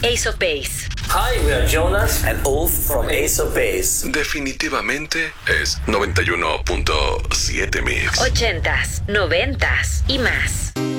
Ace of Base. Hi, we are Jonas and Ulf from Ace of Base. Definitivamente es 91.7 Mix. 80s, 90s y más.